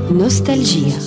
نوستالجيا.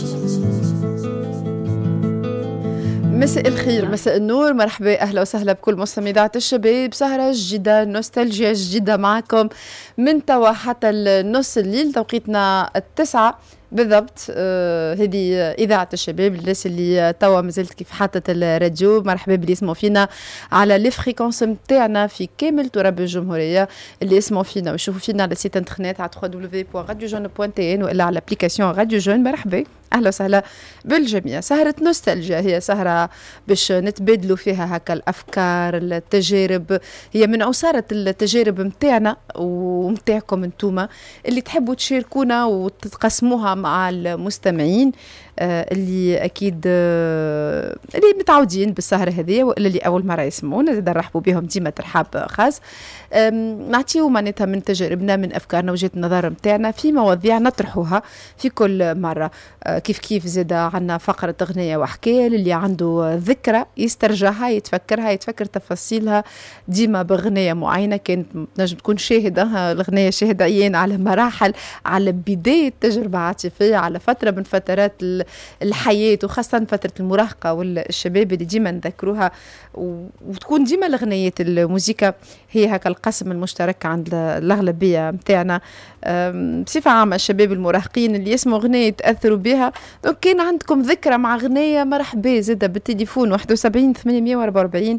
مساء الخير، مساء النور، مرحبا، أهلا وسهلا بكل مستمعات الشباب. سهرة جديدة، نوستالجيا جديدة معكم من توا حتى النص الليل، توقيتنا 9 بالضبط. هذه إذاعة الشباب. الناس اللي توا مازلت كيف حطت الراديو، مرحبا باللي يسمعوا فينا على لي فريكونس نتاعنا في كامل تراب الجمهورية، اللي يسمعوا فينا ويشوفوا فينا على سيت انترنت على www.radiojeune.tn وإلا على الابليكاسيون راديو جون. مرحبا، أهلا وسهلا بالجميع. سهرة نوستالجيا هي سهرة باش نتبادلوا فيها هكا الأفكار، التجارب، هي من عصارة التجارب متاعنا ومتاعكم انتوما اللي تحبوا تشاركونا وتتقسموها مع المستمعين اللي أكيد اللي متعودين بالسهرة هذه، وإلا اللي أول مرة يسمعونا زاد نرحبوا بهم ديما ترحاب خاص. نعطيو معناتها من تجاربنا، من أفكارنا، وجهة النظر متاعنا في مواضيع نطرحوها في كل مرة. كيف زاد عنا فقرة أغنية وحكاية، اللي عنده ذكرى يسترجعها، يتفكر تفاصيلها ديما بأغنية معينة كانت نجم تكون شاهدة الأغنية شاهد عيان على مراحل، على بداية تجربة عاطفية، على فترة من فترات الحياة، وخاصة فترة المراهقة والشباب اللي ديما نذكروها. وتكون ديما الأغنيات الموسيقى هي هكا القسم المشترك عند الأغلبية متاعنا بصفة عامة. الشباب المراهقين اللي يسمعوا أغنية يتأثروا بها، كان عندكم ذكرى مع أغنية مرحبا زادة بالتليفون 71 844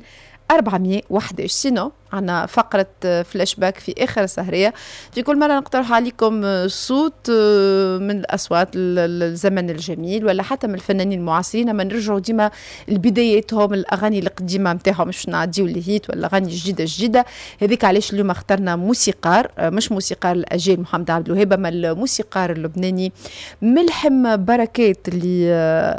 411. سينو عنا فقرة فلاش باك في آخر السهرية. في كل مرة نقترح عليكم صوت من الأصوات الزمن الجميل، ولا حتى من الفنانين المعاصرين، ما نرجعوا ديما البداياتهم، الأغاني القديمة متاعهم، مش نعديو الهيت ولا أغاني جديدة. هذيك علاش اليوم اخترنا موسيقار، مش موسيقار الأجيال محمد عبد الوهاب، أما الموسيقار اللبناني ملحم بركات، اللي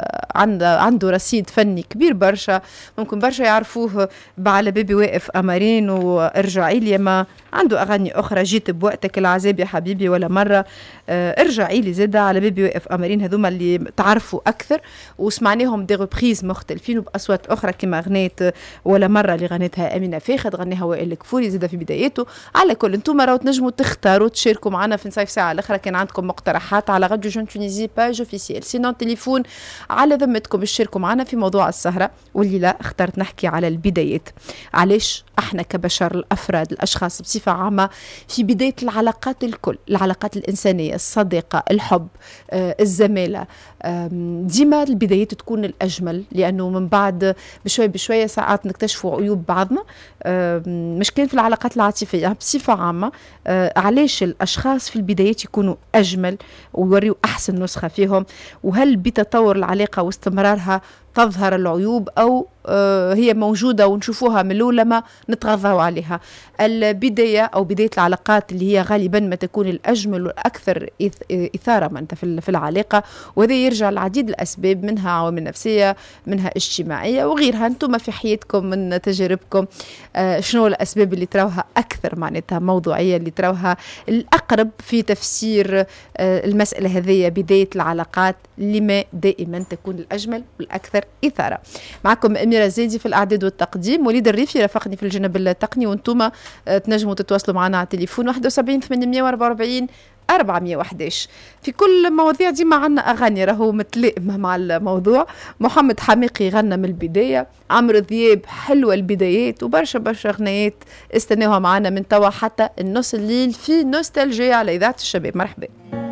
عنده رصيد فني كبير برشا. ممكن برشا يعرفوه على بيبي واقف أمرين وارجعي لي، ما عنده أغاني أخرى، جيت بوقتك، العذاب يا حبيبي، ولا مرة ارجعي لي زادة، على بيبي واقف أمرين. هذوما اللي تعرفوا أكثر وسمعناهم دي ريبريز مختلفين وبأصوات أخرى، كما غنيت ولا مرة اللي غنيتها أمينة فاخد، غنيها وائل الكفوري زادة في بدايته. على كل انتم راهو تنجموا تختاروا تشاركوا معنا في نصيف ساعة الأخرى. كان عندكم مقترحات على راديو جون تونيزي باج اوفيسيال، سينون تليفون على ذمتكم تشاركوا معنا في موضوع السهرة. واللي لا اخترت نحكي على البدايات. علاش احنا كبشر، الافراد، الاشخاص بصفه عامه، في بدايه العلاقات الكل، العلاقات الانسانيه، الصداقه، الحب، الزماله، ديما البدايات تكون الاجمل، لانه من بعد بشويه ساعات نكتشفوا عيوب بعضنا، مش كان في العلاقات العاطفيه بصفه عامه. علاش الاشخاص في البدايات يكونوا اجمل ويوريوا احسن نسخه فيهم؟ وهل بتطور العلاقه واستمرارها تظهر العيوب، أو هي موجودة ونشوفوها من الأولى ما نتغاضوا عليها؟ البداية أو بداية العلاقات اللي هي غالبا ما تكون الأجمل والأكثر إثارة في العلاقة، وهذا يرجع لعديد الأسباب، منها عوامل نفسية، منها اجتماعية وغيرها. أنتم في حياتكم من تجاربكم شنو الأسباب اللي تراوها أكثر معناتها موضوعية، اللي تراوها الأقرب في تفسير المسألة هذه، بداية العلاقات لما دائما تكون الأجمل والأكثر إثارة؟ معكم أميرة زيدي في الأعداد والتقديم، وليد الريفي رافقني في الجانب التقني، وانتم تنجموا تتواصلوا معنا على التليفون 71 844 411. في كل مواضيع ديما عنا أغاني راهو متلائمة مع الموضوع. محمد حميقي غنى من البداية، عمرو دياب حلوة البدايات، وبرشا أغنيات استناوها معنا من توا حتى النص الليل في نوستالجيا على إذاعة الشباب. مرحبا.